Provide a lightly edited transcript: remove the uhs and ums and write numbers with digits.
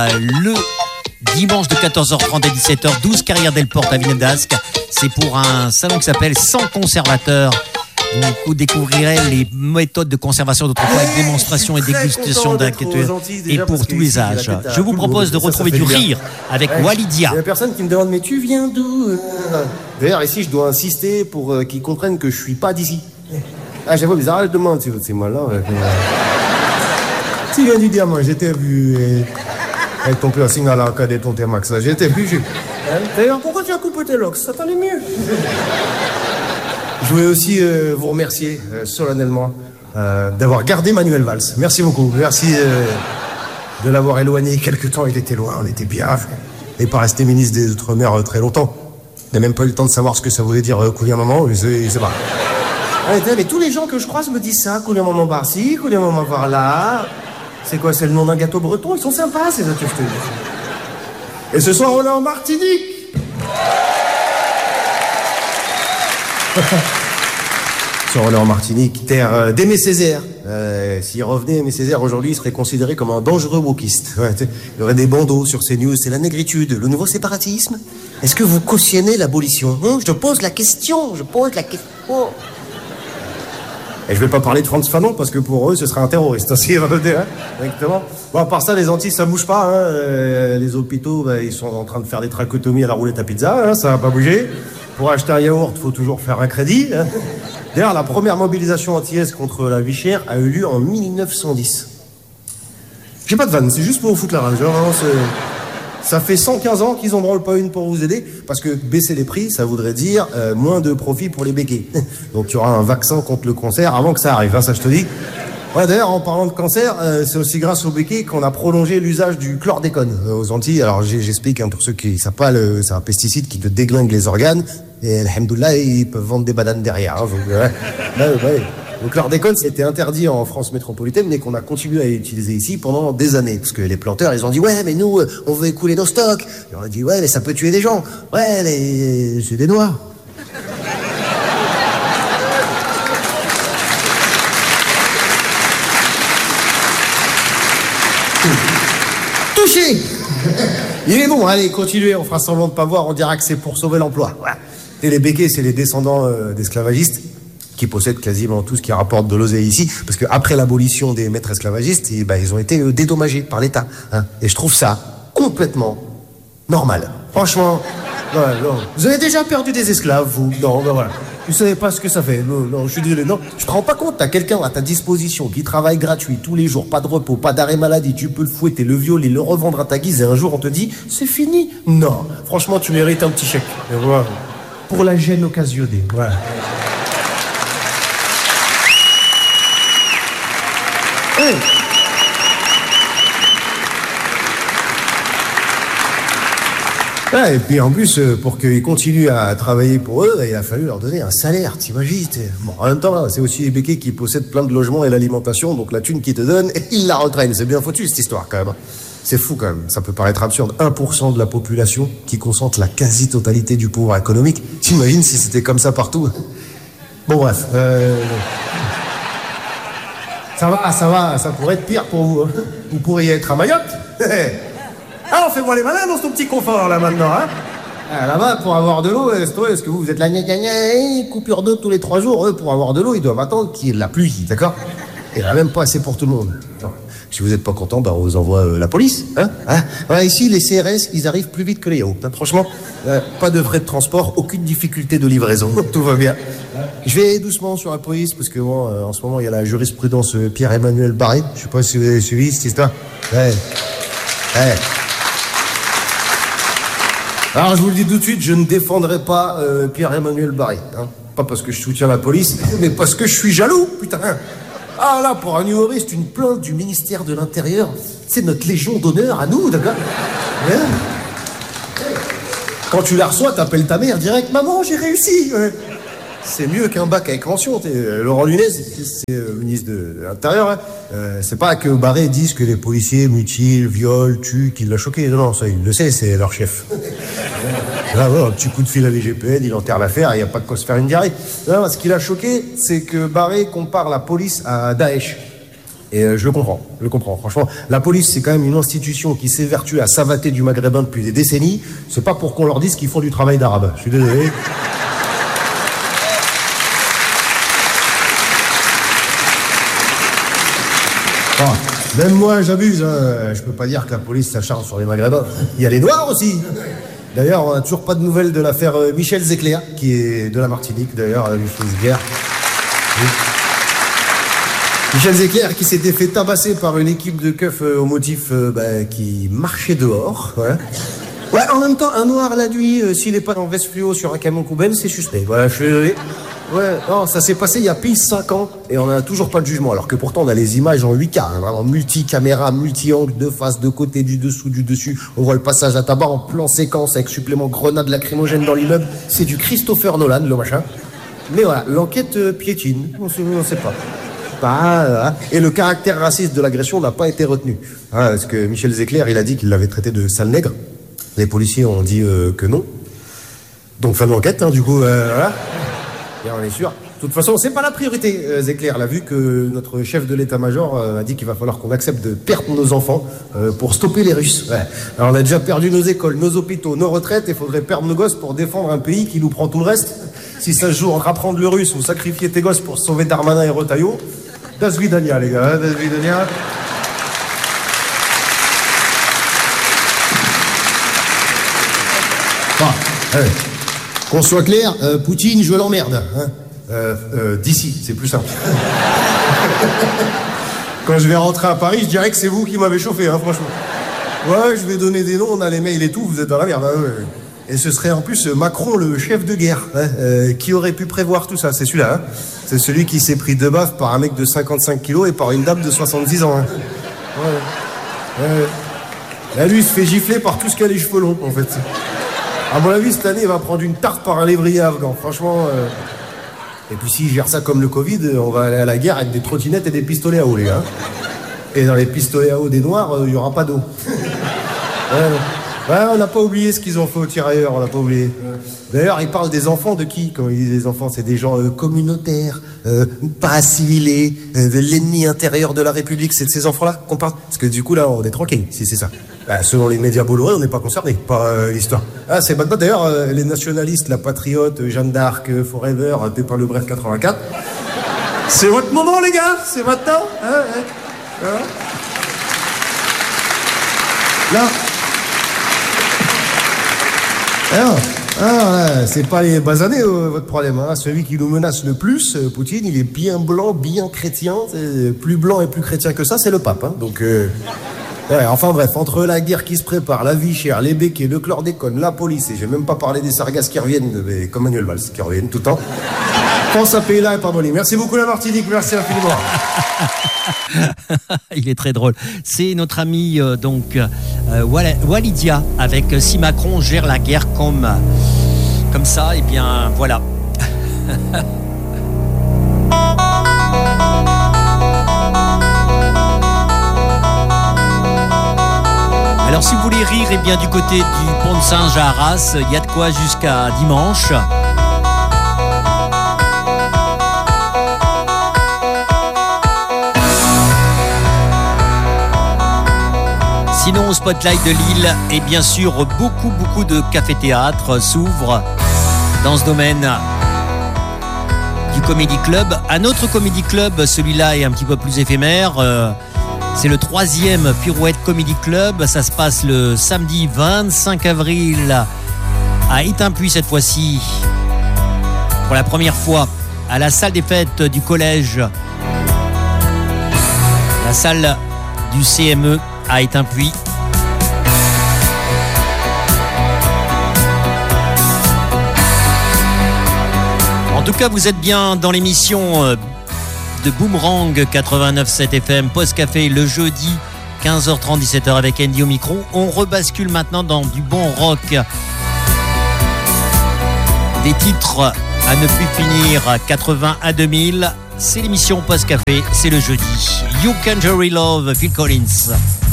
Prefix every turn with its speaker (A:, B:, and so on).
A: Le dimanche de 14h30 à 17h, 12 Del Porte à Villeneuve-d'Ascq. C'est pour un salon qui s'appelle Sans conservateur. Vous découvrirez les méthodes de conservation d'autrefois avec démonstration et dégustation d'inquiétude et pour tous les âges. Je vous propose de retrouver du rire avec Walidia.
B: Il y a personne qui me demande mais tu viens d'où? D'ailleurs ici je dois insister pour qu'ils comprennent que je suis pas d'ici. Ah j'avoue bizarre, elle demande c'est moi là. Tu viens du diamant, j'étais vu avec ton piercing à l'arcade et ton T-Max. J'étais vu. D'ailleurs pourquoi tu as coupé tes locks? Ça t'allait mieux. Je voulais aussi vous remercier solennellement d'avoir gardé Manuel Valls. Merci beaucoup. Merci de l'avoir éloigné quelque temps. Il était loin, on était bien. Et pas resté ministre des Outre-mer très longtemps. Il n'a même pas eu le temps de savoir ce que ça voulait dire couler un moment. C'est pas. Mais tous les gens que je croise me disent ça. Couler un moment par-ci, couler un moment par-là. C'est quoi, c'est le nom d'un gâteau breton? Ils sont sympas ces autres, je te dis. Et ce soir, on est en Martinique. On est en Martinique, terre d'Aimé Césaire. S'il revenait Aimé Césaire aujourd'hui, il serait considéré comme un dangereux wokiste. Ouais, il y aurait des bandeaux sur ces news. C'est la négritude, le nouveau séparatisme. Est-ce que vous cautionnez l'abolition? Je te pose la question, Et je vais pas parler de Frantz Fanon parce que pour eux, ce sera un terroriste. Aussi, exactement. Bon, à part ça, les Antilles, ça bouge pas. Les hôpitaux, ils sont en train de faire des trachotomies à la roulette à pizza. Ça va pas bouger. Pour acheter un yaourt, faut toujours faire un crédit. D'ailleurs, la première mobilisation antillaise contre la vie chère a eu lieu en 1910. J'ai pas de vanne, c'est juste pour vous foutre la rage. Ça fait 115 ans qu'ils en branlent pas une pour vous aider, parce que baisser les prix, ça voudrait dire moins de profit pour les béquets. Donc il y aura un vaccin contre le cancer avant que ça arrive, ça je te dis. Ouais, d'ailleurs, en parlant de cancer, c'est aussi grâce au béquet qu'on a prolongé l'usage du chlordécone aux Antilles. Alors j'explique pour ceux qui savent pas, c'est un pesticide qui te déglingue les organes. Et alhamdoulilah, ils peuvent vendre des bananes derrière. Donc, le chlordécone, c'était interdit en France métropolitaine, mais qu'on a continué à utiliser ici pendant des années. Parce que les planteurs, ils ont dit, ouais, mais nous, on veut écouler nos stocks. Et on a dit, ouais, mais ça peut tuer des gens. Ouais, mais c'est des noirs. Touché. Il est bon, allez, continuez, on fera semblant de pas voir, on dira que c'est pour sauver l'emploi. Voilà. Et les béquets, c'est les descendants d'esclavagistes qui possèdent quasiment tout ce qui rapporte de l'oseille ici, parce qu'après l'abolition des maîtres esclavagistes, ils ont été dédommagés par l'État. Et je trouve ça complètement normal. Franchement, non. Vous avez déjà perdu des esclaves, vous? Non, voilà. Vous savez pas ce que ça fait. Non, je suis désolé. Non, je te rends pas compte, t'as quelqu'un à ta disposition qui travaille gratuit tous les jours, pas de repos, pas d'arrêt maladie, tu peux le fouetter, le violer, le revendre à ta guise, et un jour on te dit, c'est fini. Non, franchement, tu mérites un petit chèque. Et voilà. Pour la gêne occasionnée, voilà. Hey. Ouais, et puis en plus, pour qu'ils continuent à travailler pour eux, il a fallu leur donner un salaire, t'imagines? Bon, en même temps, c'est aussi les béquets qui possèdent plein de logements et l'alimentation, donc la thune qu'ils te donnent, ils la retraînent. C'est bien foutu cette histoire quand même. C'est fou quand même, ça peut paraître absurde. 1% de la population qui concentre la quasi-totalité du pouvoir économique. T'imagines si c'était comme ça partout? Bon bref, ça va, ça pourrait être pire pour vous. Vous pourriez être à Mayotte. Alors fais-moi les malins dans ce petit confort là maintenant. Là-bas, pour avoir de l'eau, est-ce que vous êtes là, coupure d'eau tous les 3 jours, eux, pour avoir de l'eau, ils doivent attendre qu'il y ait de la pluie, d'accord? Et il n'y en a même pas assez pour tout le monde. Non. Si vous n'êtes pas content, on vous envoie la police. Voilà, ici, les CRS, ils arrivent plus vite que les yaourts. Franchement, pas de frais de transport, aucune difficulté de livraison. Tout va bien. Je vais doucement sur la police, parce que en ce moment, il y a la jurisprudence Pierre-Emmanuel Barré. Je sais pas si vous avez suivi cette histoire. Ouais. Alors, je vous le dis tout de suite, je ne défendrai pas Pierre-Emmanuel Barré. Pas parce que je soutiens la police, mais parce que je suis jaloux, putain. Ah là, pour un humoriste, une plainte du ministère de l'Intérieur, c'est notre légion d'honneur à nous, d'accord? Quand tu la reçois, t'appelles ta mère direct, maman, j'ai réussi. C'est mieux qu'un bac avec mention. Laurent Nunez, c'est le ministre de l'Intérieur. C'est pas que Barré dise que les policiers mutilent, violent, tuent, qu'il l'a choqué. Non, ça, il le sait, c'est leur chef. Là, un petit coup de fil à l'IGPN, il enterre l'affaire, il n'y a pas de quoi se faire une diarrhée. Non, ce qui l'a choqué, c'est que Barré compare la police à Daesh. Et je le comprends. Franchement, la police, c'est quand même une institution qui s'évertue à savater du maghrébin depuis des décennies. C'est pas pour qu'on leur dise qu'ils font du travail d'arabe. Je suis désolé. Bon, même moi, j'abuse. Hein. Je peux pas dire que la police s'acharne sur les maghrébins. Il y a les noirs aussi. D'ailleurs, on n'a toujours pas de nouvelles de l'affaire Michel Zecler, qui est de la Martinique, d'ailleurs, Michel Zecler. Oui. Michel Zecler qui s'était fait tabasser par une équipe de keufs au motif qui marchait dehors. Ouais, en même temps, un noir la nuit, s'il n'est pas en veste fluo sur un camion poubelle, c'est suspect. Voilà, je suis désolé. Ouais, non, ça s'est passé il y a pile 5 ans et on n'a toujours pas de jugement. Alors que pourtant, on a les images en 8K, hein, vraiment multi-caméra, multi-angle, de face, de côté, du dessous, du dessus. On voit le passage à tabac en plan séquence avec supplément grenade lacrymogène dans l'immeuble. C'est du Christopher Nolan, le machin. Mais voilà, l'enquête piétine. On sait pas. Et le caractère raciste de l'agression n'a pas été retenu. Parce que Michel Zecler, il a dit qu'il l'avait traité de sale nègre. Les policiers ont dit que non. Donc fin de l'enquête, du coup, voilà. Et on est sûr. De toute façon, c'est pas la priorité, Zecler. Là, vu que notre chef de l'état-major a dit qu'il va falloir qu'on accepte de perdre nos enfants pour stopper les Russes. Ouais. Alors on a déjà perdu nos écoles, nos hôpitaux, nos retraites, et il faudrait perdre nos gosses pour défendre un pays qui nous prend tout le reste. Si ça se joue entre apprendre le russe ou sacrifier tes gosses pour sauver Darmanin et Retailleau, das vidania, les gars, das vidania. Qu'on soit clair, Poutine, je l'emmerde. D'ici, c'est plus simple. Quand je vais rentrer à Paris, je dirais que c'est vous qui m'avez chauffé, franchement. Ouais, je vais donner des noms, on a les mails et tout, vous êtes dans la merde. Ouais. Et ce serait en plus Macron, le chef de guerre, qui aurait pu prévoir tout ça. C'est celui-là. C'est celui qui s'est pris de baffe par un mec de 55 kilos et par une dame de 70 ans. Ouais. Là, lui, il se fait gifler par tout ce qui a les cheveux longs, en fait. À mon avis, cette année, il va prendre une tarte par un lévrier afghan. Franchement. Et puis, s'il gère ça comme le Covid, on va aller à la guerre avec des trottinettes et des pistolets à eau, les gars. Et dans les pistolets à eau des Noirs, il n'y aura pas d'eau. Ouais, on n'a pas oublié ce qu'ils ont fait aux tirailleurs, on n'a pas oublié. D'ailleurs, ils parlent des enfants de qui? Quand ils disent des enfants, c'est des gens communautaires, pas assimilés, de l'ennemi intérieur de la République. C'est de ces enfants-là qu'on parle. Parce que du coup, là, on est tranquille, si c'est ça. Selon les médias bollorés, on n'est pas concernés par l'histoire. C'est maintenant, d'ailleurs, les nationalistes, la Patriote, Jeanne d'Arc, Forever, Pépin Le Bref 84. C'est votre moment, les gars, c'est maintenant. Là. Alors là, c'est pas les basanés votre problème. Celui qui nous menace le plus, Poutine, il est bien blanc, bien chrétien. Plus blanc et plus chrétien que ça, c'est le pape. Donc, enfin bref, entre la guerre qui se prépare, la vie chère, les béquets, le chlordécone, la police, et j'ai même pas parlé des sargasses qui reviennent, mais comme Manuel Valls, qui reviennent tout le temps. Pense à pays là et pardonnez. Merci beaucoup la Martinique, merci infiniment.
A: Il est très drôle. C'est notre ami Walidia avec si Macron gère la guerre comme ça, et bien voilà. Alors si vous voulez rire, eh bien du côté du pont de Singe à Arras, il y a de quoi jusqu'à dimanche. Sinon, au Spotlight de Lille, et bien sûr, beaucoup de cafés-théâtres s'ouvrent dans ce domaine du Comedy Club. Un autre Comedy Club, celui-là est un petit peu plus éphémère. C'est le 3e Pirouette Comedy Club. Ça se passe le samedi 25 avril à Étain-Puy cette fois-ci. Pour la première fois, à la salle des fêtes du collège. La salle du CME à Étain-Puy. En tout cas, vous êtes bien dans l'émission de Boomerang 89.7 FM, Post Café, le jeudi 15h30, 17h avec Andy au micro. On rebascule maintenant dans du bon rock. Des titres à ne plus finir, 80 à 2000. C'est l'émission Post Café, c'est le jeudi. You Can Jury Love, Phil Collins.